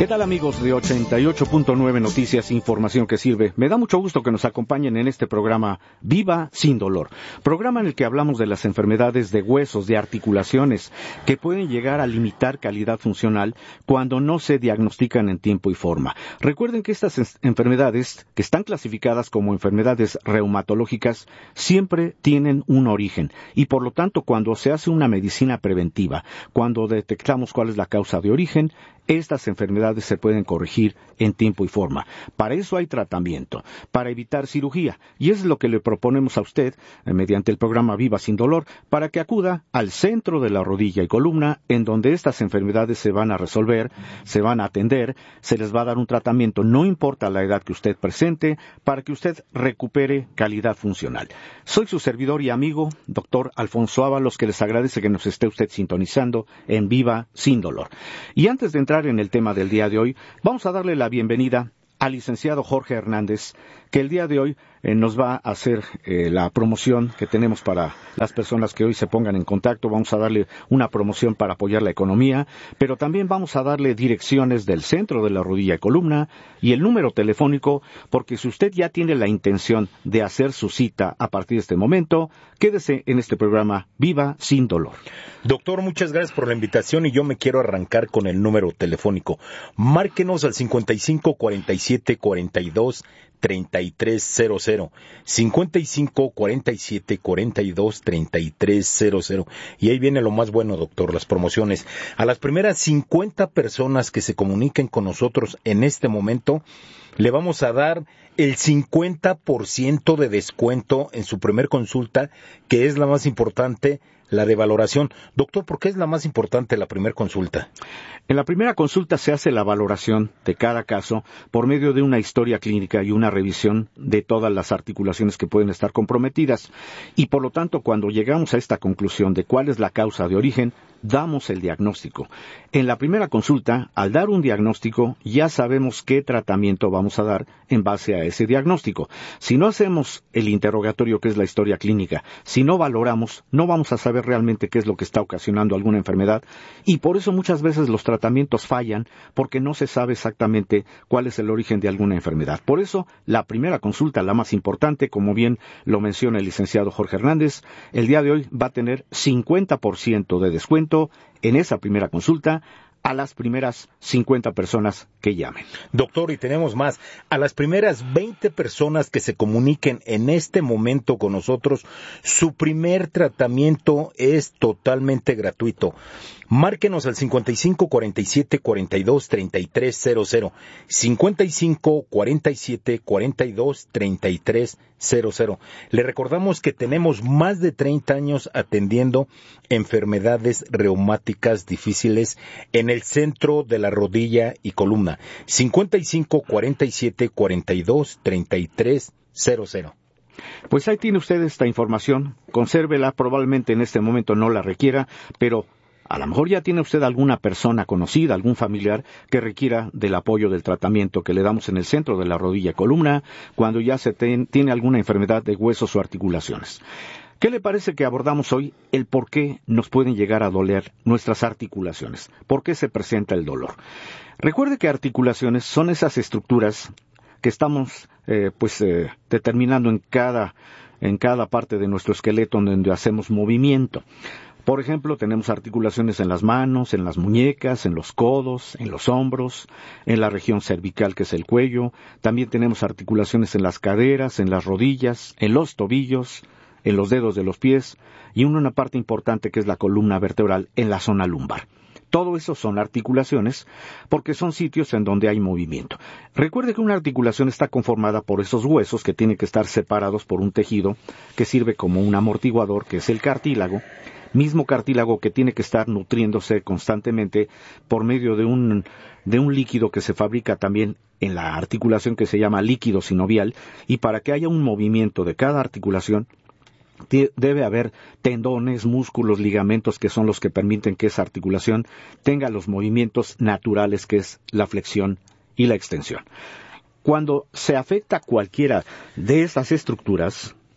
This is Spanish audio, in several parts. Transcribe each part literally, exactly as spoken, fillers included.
¿Qué tal, amigos de ochenta y ocho punto nueve Noticias, información que sirve? Me da mucho gusto que nos acompañen en este programa Viva Sin Dolor, programa en el que hablamos de las enfermedades de huesos, de articulaciones, que pueden llegar a limitar calidad funcional cuando no se diagnostican en tiempo y forma. Recuerden que estas enfermedades, que están clasificadas como enfermedades reumatológicas, siempre tienen un origen, y por lo tanto, cuando se hace una medicina preventiva, cuando detectamos cuál es la causa de origen, estas enfermedades se pueden corregir en tiempo y forma. Para eso hay tratamiento, para evitar cirugía. Y es lo que le proponemos a usted, eh, mediante el programa Viva Sin Dolor, para que acuda al centro de la rodilla y columna, en donde estas enfermedades se van a resolver, se van a atender, se les va a dar un tratamiento, no importa la edad que usted presente, para que usted recupere calidad funcional. Soy su servidor y amigo, doctor Alfonso Ábalos, que les agradece que nos esté usted sintonizando en Viva Sin Dolor. Y antes de entrar en el tema del día de hoy, vamos a darle la bienvenida al licenciado Jorge Hernández, que el día de hoy eh, nos va a hacer eh, la promoción que tenemos para las personas que hoy se pongan en contacto. Vamos a darle una promoción para apoyar la economía, pero también vamos a darle direcciones del centro de la rodilla y columna y el número telefónico, porque si usted ya tiene la intención de hacer su cita a partir de este momento, quédese en este programa Viva Sin Dolor. Doctor, muchas gracias por la invitación y yo me quiero arrancar con el número telefónico. Márquenos al cincuenta y cinco cuarenta y siete cuarenta y dos treinta y tres cero cero, cincuenta y cinco cuarenta y siete cuarenta y dos treinta y tres cero cero. Y ahí viene lo más bueno, doctor, las promociones. A las primeras cincuenta personas que se comuniquen con nosotros en este momento, le vamos a dar el cincuenta por ciento de descuento en su primer consulta, que es la más importante, la de valoración. Doctor, ¿por qué es la más importante la primera consulta? En la primera consulta se hace la valoración de cada caso por medio de una historia clínica y una revisión de todas las articulaciones que pueden estar comprometidas. Y por lo tanto, cuando llegamos a esta conclusión de cuál es la causa de origen, damos el diagnóstico. En la primera consulta, al dar un diagnóstico, ya sabemos qué tratamiento vamos a dar en base a ese diagnóstico. Si no hacemos el interrogatorio, que es la historia clínica, si no valoramos, no vamos a saber realmente qué es lo que está ocasionando alguna enfermedad, y por eso muchas veces los tratamientos fallan, porque no se sabe exactamente cuál es el origen de alguna enfermedad. Por eso, la primera consulta, la más importante, como bien lo menciona el licenciado Jorge Hernández, el día de hoy va a tener cincuenta por ciento de descuento en esa primera consulta a las primeras cincuenta personas que llamen. Doctor, y tenemos más. A las primeras veinte personas que se comuniquen en este momento con nosotros, su primer tratamiento es totalmente gratuito. Márquenos al cincuenta y cinco cuarenta y siete cuarenta y dos treinta y tres cero cero, cincuenta y cinco cuarenta y siete cuarenta y dos treinta y tres cero cero. Le recordamos que tenemos más de treinta años atendiendo enfermedades reumáticas difíciles en el centro de la rodilla y columna. cincuenta y cinco cuarenta y siete cuarenta y dos treinta y tres cero cero. Pues ahí tiene usted esta información, consérvela, probablemente en este momento no la requiera, pero a lo mejor ya tiene usted alguna persona conocida, algún familiar que requiera del apoyo del tratamiento que le damos en el centro de la rodilla y columna cuando ya se ten, tiene alguna enfermedad de huesos o articulaciones. ¿Qué le parece que abordamos hoy el por qué nos pueden llegar a doler nuestras articulaciones? ¿Por qué se presenta el dolor? Recuerde que articulaciones son esas estructuras que estamos eh, pues eh, determinando en cada, en cada parte de nuestro esqueleto donde hacemos movimiento. Por ejemplo, tenemos articulaciones en las manos, en las muñecas, en los codos, en los hombros, en la región cervical, que es el cuello. También tenemos articulaciones en las caderas, en las rodillas, en los tobillos, en los dedos de los pies y una parte importante que es la columna vertebral en la zona lumbar. Todo eso son articulaciones porque son sitios en donde hay movimiento. Recuerde que una articulación está conformada por esos huesos que tienen que estar separados por un tejido que sirve como un amortiguador, que es el cartílago, mismo cartílago que tiene que estar nutriéndose constantemente por medio de un, de un líquido que se fabrica también en la articulación que se llama líquido sinovial, y para que haya un movimiento de cada articulación debe haber tendones, músculos, ligamentos que son los que permiten que esa articulación tenga los movimientos naturales, que es la flexión y la extensión. Cuando se afecta cualquiera de estas estructuras,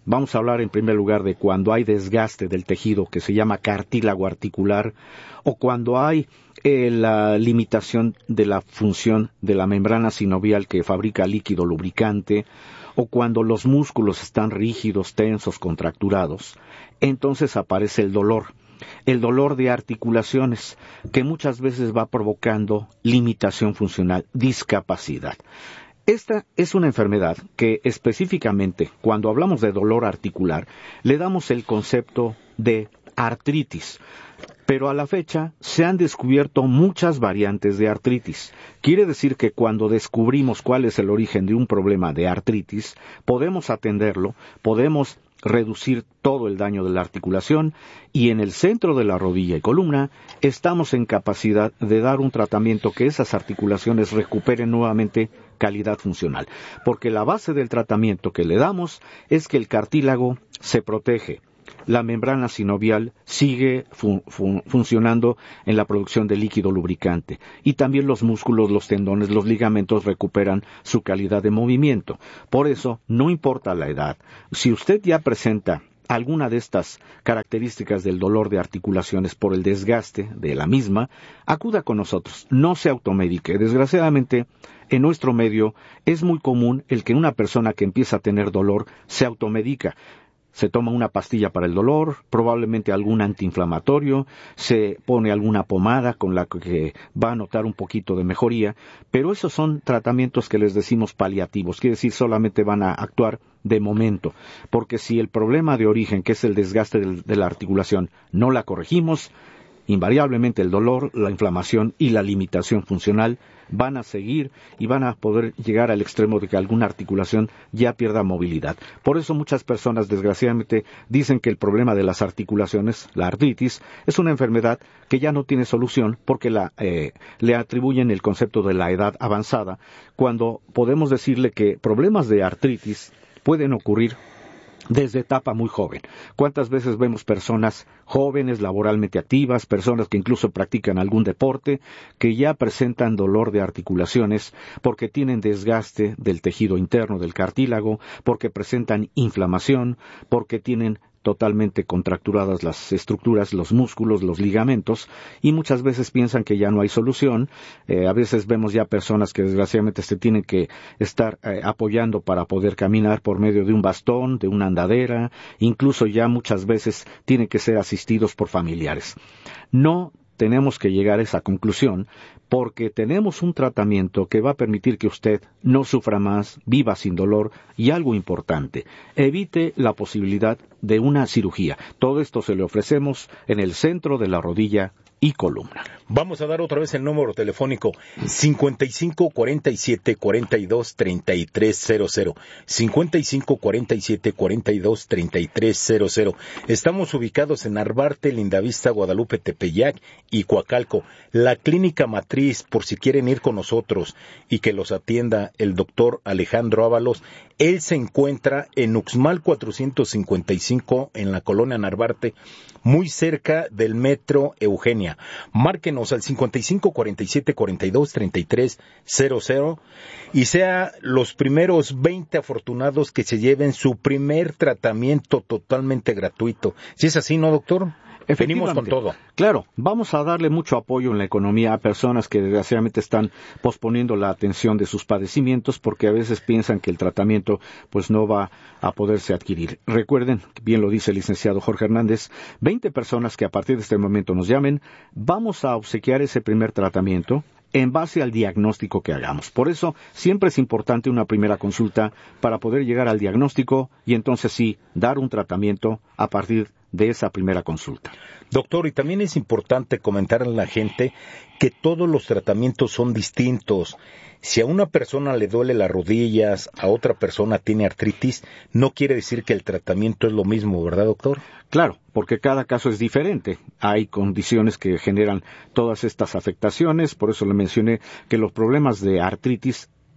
Vamos a hablar en primer lugar de cuando hay desgaste del tejido que se llama cartílago articular, o cuando hay eh, la limitación de la función de la membrana sinovial que fabrica líquido lubricante, o cuando los músculos están rígidos, tensos, contracturados. Entonces aparece el dolor. El dolor de articulaciones, que muchas veces va provocando limitación funcional, discapacidad. Esta es una enfermedad que específicamente, cuando hablamos de dolor articular, le damos el concepto de artritis. Pero a la fecha se han descubierto muchas variantes de artritis. Quiere decir que cuando descubrimos cuál es el origen de un problema de artritis, podemos atenderlo, podemos reducir todo el daño de la articulación, y en el centro de la rodilla y columna estamos en capacidad de dar un tratamiento que esas articulaciones recuperen nuevamente calidad funcional, porque la base del tratamiento que le damos es que el cartílago se protege, la membrana sinovial sigue fun- fun- funcionando en la producción de líquido lubricante, y también los músculos, los tendones, los ligamentos recuperan su calidad de movimiento. Por eso, no importa la edad, si usted ya presenta alguna de estas características del dolor de articulaciones por el desgaste de la misma, acuda con nosotros, no se automedique. Desgraciadamente, en nuestro medio es muy común el que una persona que empieza a tener dolor se automedica. Se toma una pastilla para el dolor, probablemente algún antiinflamatorio, se pone alguna pomada con la que va a notar un poquito de mejoría, pero esos son tratamientos que les decimos paliativos, quiere decir solamente van a actuar de momento, porque si el problema de origen, que es el desgaste del, de la articulación, no la corregimos, invariablemente el dolor, la inflamación y la limitación funcional van a seguir y van a poder llegar al extremo de que alguna articulación ya pierda movilidad. Por eso muchas personas, desgraciadamente, dicen que el problema de las articulaciones, la artritis, es una enfermedad que ya no tiene solución porque la, eh, le atribuyen el concepto de la edad avanzada, cuando podemos decirle que problemas de artritis pueden ocurrir desde etapa muy joven. ¿Cuántas veces vemos personas jóvenes, laboralmente activas, personas que incluso practican algún deporte, que ya presentan dolor de articulaciones porque tienen desgaste del tejido interno del cartílago, porque presentan inflamación, porque tienen totalmente contracturadas las estructuras, los músculos, los ligamentos, y muchas veces piensan que ya no hay solución? Eh, a veces vemos ya personas que desgraciadamente se tienen que estar eh, apoyando para poder caminar por medio de un bastón, de una andadera, incluso ya muchas veces tienen que ser asistidos por familiares. No tenemos que llegar a esa conclusión, porque tenemos un tratamiento que va a permitir que usted no sufra más, viva sin dolor, y algo importante, evite la posibilidad de una cirugía. Todo esto se le ofrecemos en el centro de la rodilla y columna. Vamos a dar otra vez el número telefónico cincuenta y cinco cuarenta y siete cuarenta y dos treinta y tres cero cero, cincuenta y cinco cuarenta y siete cuarenta y dos treinta y tres cero cero. Estamos ubicados en Narvarte, Lindavista, Guadalupe, Tepeyac y Coacalco. La clínica matriz, por si quieren ir con nosotros y que los atienda el doctor Alejandro Ábalos, él se encuentra en Uxmal cuatrocientos cincuenta y cinco en la colonia Narvarte, muy cerca del metro Eugenia. Márquenos al cincuenta y cinco cuarenta y siete cuarenta y dos treinta y tres cero cero y sea los primeros veinte afortunados que se lleven su primer tratamiento totalmente gratuito. ¿Si es así, no, doctor? Venimos con todo. Claro, vamos a darle mucho apoyo en la economía a personas que desgraciadamente están posponiendo la atención de sus padecimientos porque a veces piensan que el tratamiento pues no va a poderse adquirir. Recuerden, bien lo dice el licenciado Jorge Hernández, veinte personas que a partir de este momento nos llamen, vamos a obsequiar ese primer tratamiento en base al diagnóstico que hagamos. Por eso siempre es importante una primera consulta para poder llegar al diagnóstico y entonces sí, dar un tratamiento a partir de esa primera consulta. Doctor, y también es importante comentar a la gente que todos los tratamientos son distintos. Si a una persona le duele las rodillas, a otra persona tiene artritis, no quiere decir que el tratamiento es lo mismo, ¿verdad, doctor? Claro, porque cada caso es diferente. Hay condiciones que generan todas estas afectaciones, por eso le mencioné que los problemas de artritis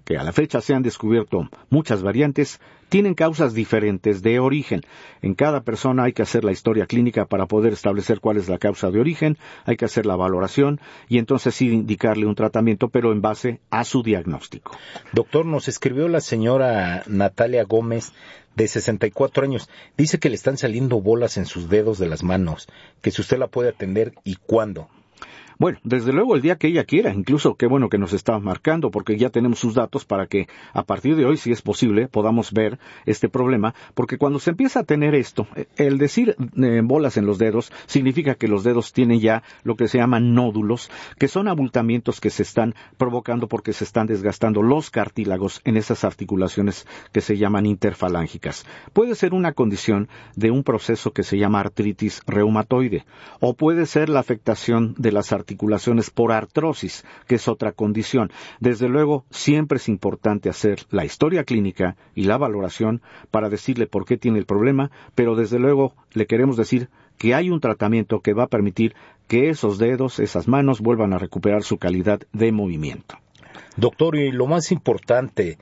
que a la fecha se han descubierto muchas variantes, tienen causas diferentes de origen. En cada persona hay que hacer la historia clínica para poder establecer cuál es la causa de origen, hay que hacer la valoración y entonces sí indicarle un tratamiento, pero en base a su diagnóstico. Doctor, nos escribió la señora Natalia Gómez, de sesenta y cuatro años. Dice que le están saliendo bolas en sus dedos de las manos, que si usted la puede atender y cuándo. Bueno, desde luego el día que ella quiera, incluso qué bueno que nos está marcando, porque ya tenemos sus datos para que a partir de hoy, si es posible, podamos ver este problema, porque cuando se empieza a tener esto, el decir eh, bolas en los dedos significa que los dedos tienen ya lo que se llaman nódulos, que son abultamientos que se están provocando porque se están desgastando los cartílagos en esas articulaciones que se llaman interfalángicas. Puede ser una condición de un proceso que se llama artritis reumatoide, o puede ser la afectación de las articulaciones articulaciones por artrosis, que es otra condición. Desde luego, siempre es importante hacer la historia clínica y la valoración para decirle por qué tiene el problema, pero desde luego le queremos decir que hay un tratamiento que va a permitir que esos dedos, esas manos, vuelvan a recuperar su calidad de movimiento. Doctor, y lo más importante,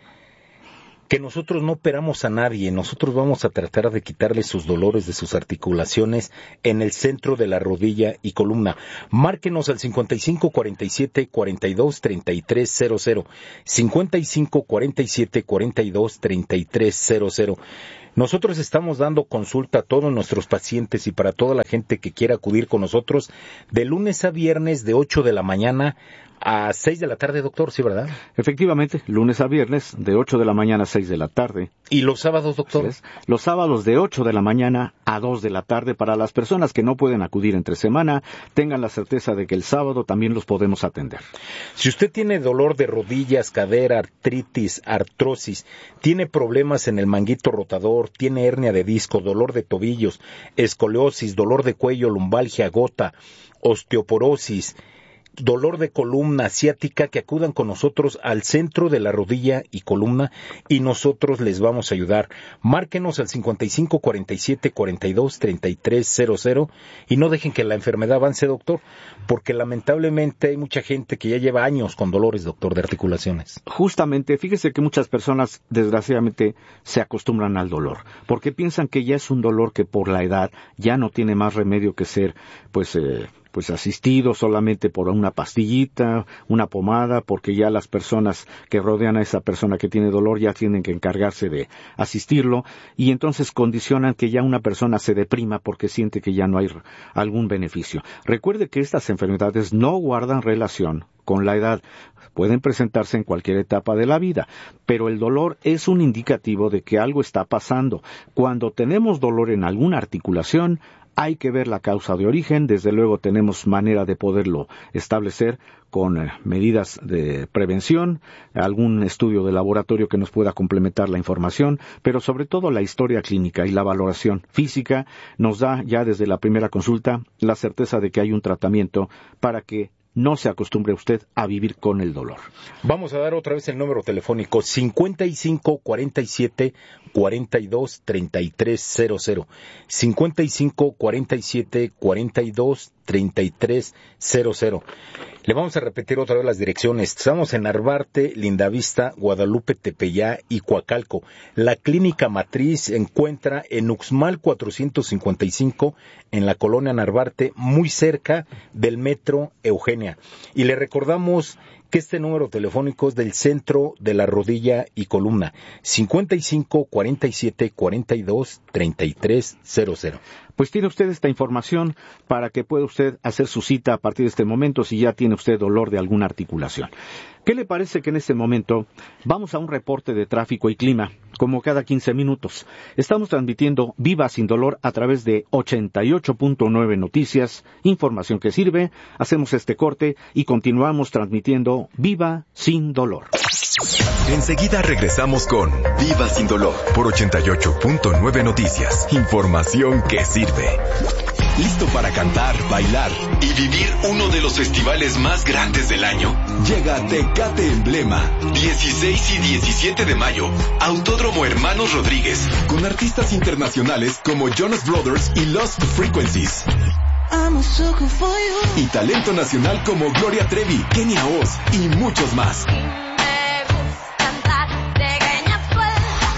que nosotros no operamos a nadie, nosotros vamos a tratar de quitarle sus dolores de sus articulaciones en el centro de la rodilla y columna. Márquenos al cincuenta y cinco cuarenta y siete cuarenta y dos treinta y tres cero cero, cincuenta y cinco cuarenta y siete cuarenta y dos treinta y tres cero cero. Nosotros estamos dando consulta a todos nuestros pacientes y para toda la gente que quiera acudir con nosotros de lunes a viernes de ocho de la mañana a seis de la tarde, doctor, ¿sí, verdad? Efectivamente, lunes a viernes de ocho de la mañana a seis de la tarde. ¿Y los sábados, doctor? Sí, los sábados de ocho de la mañana a dos de la tarde. Para las personas que no pueden acudir entre semana, tengan la certeza de que el sábado también los podemos atender. Si usted tiene dolor de rodillas, cadera, artritis, artrosis, tiene problemas en el manguito rotador, tiene hernia de disco, dolor de tobillos, escoliosis, dolor de cuello, lumbalgia, gota, osteoporosis, dolor de columna, ciática, que acudan con nosotros al centro de la rodilla y columna y nosotros les vamos a ayudar. Márquenos al cincuenta y cinco cuarenta y siete cuarenta y dos treinta y tres cero cero y no dejen que la enfermedad avance, doctor, porque lamentablemente hay mucha gente que ya lleva años con dolores, doctor, de articulaciones. Justamente, fíjese que muchas personas desgraciadamente se acostumbran al dolor, porque piensan que ya es un dolor que por la edad ya no tiene más remedio que ser, pues, eh, pues asistido solamente por una pastillita, una pomada, porque ya las personas que rodean a esa persona que tiene dolor ya tienen que encargarse de asistirlo, y entonces condicionan que ya una persona se deprima porque siente que ya no hay algún beneficio. Recuerde que estas enfermedades no guardan relación con la edad. Pueden presentarse en cualquier etapa de la vida, pero el dolor es un indicativo de que algo está pasando. Cuando tenemos dolor en alguna articulación, hay que ver la causa de origen. Desde luego tenemos manera de poderlo establecer con eh, medidas de prevención, algún estudio de laboratorio que nos pueda complementar la información, pero sobre todo la historia clínica y la valoración física nos da ya desde la primera consulta la certeza de que hay un tratamiento para que no se acostumbre usted a vivir con el dolor. Vamos a dar otra vez el número telefónico cincuenta y cinco cuarenta y siete cuarenta y dos treinta y tres cero cero, cincuenta y cinco cuarenta y siete cuarenta y dos treinta y tres cero cero. Le vamos a repetir otra vez las direcciones. Estamos en Narvarte, Lindavista, Guadalupe, Tepeyá y Coacalco. La clínica matriz se encuentra en Uxmal cuatrocientos cincuenta y cinco, en la colonia Narvarte, muy cerca del metro Eugenia. Y le recordamos que este número telefónico es del centro de la rodilla y columna, cincuenta y cinco cuarenta y siete cuarenta y dos treinta y tres cero cero. Pues tiene usted esta información para que pueda usted hacer su cita a partir de este momento si ya tiene usted dolor de alguna articulación. ¿Qué le parece que en este momento vamos a un reporte de tráfico y clima, como cada quince minutos? Estamos transmitiendo Viva Sin Dolor a través de ochenta y ocho punto nueve Noticias, información que sirve. Hacemos este corte y continuamos transmitiendo Viva Sin Dolor. Enseguida regresamos con Viva Sin Dolor por ochenta y ocho punto nueve Noticias, información que sirve. ¿Listo para cantar, bailar y vivir uno de los festivales más grandes del año? Llega Tecate Emblema, dieciséis y diecisiete de mayo, Autódromo Hermanos Rodríguez, con artistas internacionales como Jonas Brothers y Lost Frequencies. Y talento nacional como Gloria Trevi, Kenia Oz y muchos más.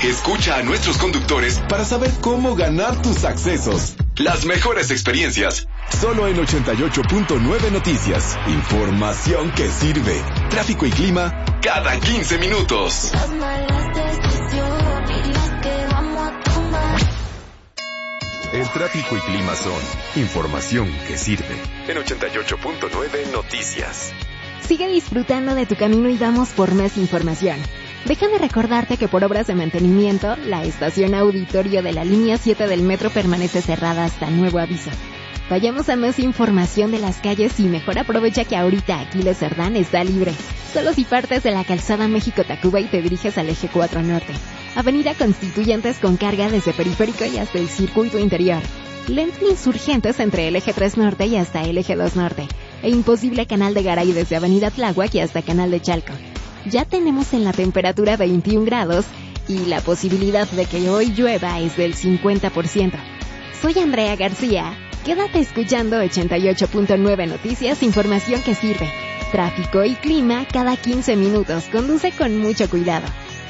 Escucha a nuestros conductores para saber cómo ganar tus accesos. Las mejores experiencias, solo en ochenta y ocho punto nueve Noticias. Información que sirve. Tráfico y clima, cada quince minutos. Las malas decisiones, las que vamos a tomar. El tráfico y clima son información que sirve. En ochenta y ocho punto nueve Noticias. Sigue disfrutando de tu camino y vamos por más información. Déjame recordarte que por obras de mantenimiento, la estación auditorio de la línea siete del metro permanece cerrada hasta nuevo aviso. Vayamos a más información de las calles y mejor aprovecha que ahorita Aquiles Cerdán está libre. Solo si partes de la calzada México-Tacuba y te diriges al eje cuatro Norte. Avenida Constituyentes con carga desde Periférico y hasta el circuito interior. Lento Insurgentes entre el eje tres Norte y hasta el eje dos Norte. E imposible Canal de Garay desde Avenida Tláhuac y hasta Canal de Chalco. Ya tenemos en la temperatura veintiún grados y la posibilidad de que hoy llueva es del cincuenta por ciento. Soy Andrea García. Quédate escuchando ochenta y ocho punto nueve Noticias, información que sirve. Tráfico y clima cada quince minutos. Conduce con mucho cuidado.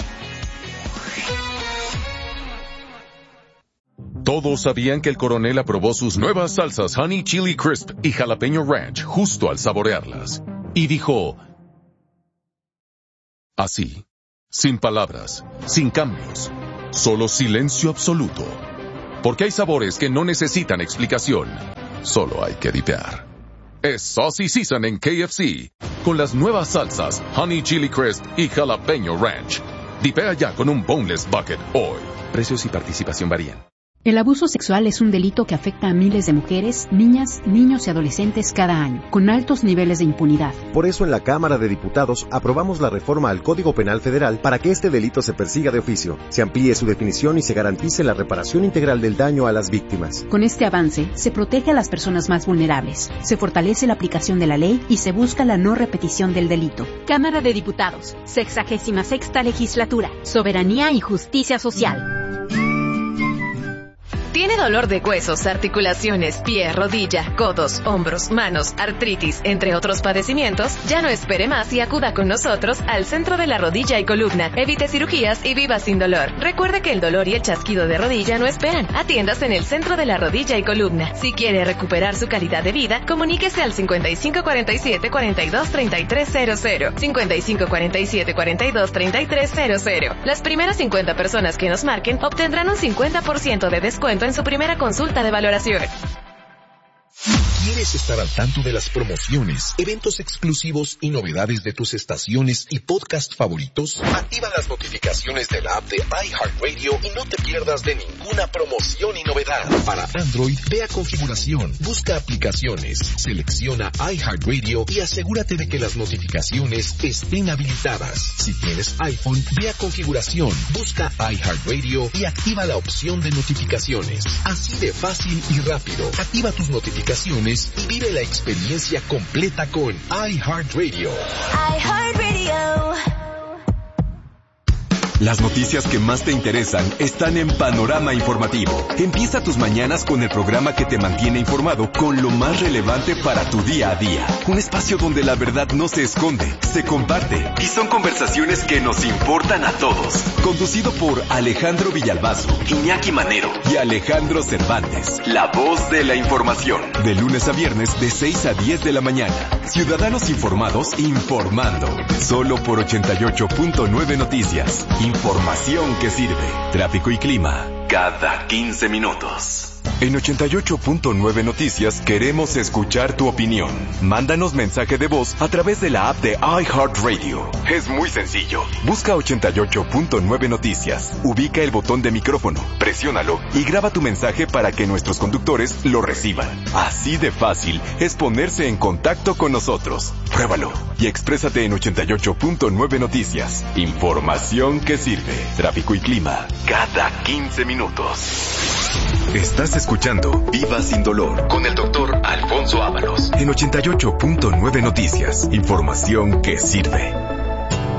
Todos sabían que el coronel aprobó sus nuevas salsas Honey Chili Crisp y Jalapeño Ranch justo al saborearlas. Y dijo... así, sin palabras, sin cambios, solo silencio absoluto. Porque hay sabores que no necesitan explicación, solo hay que dipear. Es Saucy Season en K F C, con las nuevas salsas Honey Chili Crisp y Jalapeño Ranch. Dipea ya con un Boneless Bucket hoy. Precios y participación varían. El abuso sexual es un delito que afecta a miles de mujeres, niñas, niños y adolescentes cada año, con altos niveles de impunidad. Por eso en la Cámara de Diputados aprobamos la reforma al Código Penal Federal para que este delito se persiga de oficio, se amplíe su definición y se garantice la reparación integral del daño a las víctimas. Con este avance, se protege a las personas más vulnerables, se fortalece la aplicación de la ley y se busca la no repetición del delito. Cámara de Diputados, sexagésima sexta legislatura, soberanía y justicia social. ¿Tiene dolor de huesos, articulaciones, pie, rodilla, codos, hombros, manos, artritis, entre otros padecimientos? Ya no espere más y acuda con nosotros al Centro de la Rodilla y Columna. Evite cirugías y viva sin dolor. Recuerde que el dolor y el chasquido de rodilla no esperan. Atiéndase en el Centro de la Rodilla y Columna. Si quiere recuperar su calidad de vida, comuníquese al cincuenta y cinco cuarenta y siete cuarenta y dos treinta y tres cero cero. cincuenta y cinco cuarenta y siete cuarenta y dos treinta y tres cero cero. Las primeras cincuenta personas que nos marquen obtendrán un cincuenta por ciento de descuento en su primera consulta de valoración. ¿Quieres estar al tanto de las promociones, eventos exclusivos y novedades de tus estaciones y podcast favoritos? Activa las notificaciones de la app de iHeartRadio y no te pierdas de ninguna promoción y novedad. Para Android, ve a configuración, busca aplicaciones, selecciona iHeartRadio y asegúrate de que las notificaciones estén habilitadas. Si tienes iPhone, ve a configuración, busca iHeartRadio y activa la opción de notificaciones. Así de fácil y rápido. Activa tus notificaciones y vive la experiencia completa con iHeartRadio. iHeartRadio. Las noticias que más te interesan están en Panorama Informativo. Empieza tus mañanas con el programa que te mantiene informado con lo más relevante para tu día a día. Un espacio donde la verdad no se esconde, se comparte y son conversaciones que nos importan a todos. Conducido por Alejandro Villalbazo, Iñaki Manero y Alejandro Cervantes. La voz de la información. De lunes a viernes de seis a diez de la mañana. Ciudadanos informados informando. Solo por ochenta y ocho punto nueve Noticias. Información que sirve. Tráfico y clima cada quince minutos. En ochenta y ocho punto nueve Noticias queremos escuchar tu opinión. Mándanos mensaje de voz a través de la app de iHeartRadio. Es muy sencillo. Busca ochenta y ocho punto nueve Noticias. Ubica el botón de micrófono, presiónalo y graba tu mensaje para que nuestros conductores lo reciban. Así de fácil es ponerse en contacto con nosotros. Pruébalo y exprésate en ochenta y ocho punto nueve Noticias. Información que sirve. Tráfico y clima cada quince minutos. Estás escuchando Viva Sin Dolor con el doctor Alfonso Ábalos en ochenta y ocho punto nueve Noticias. Información que sirve.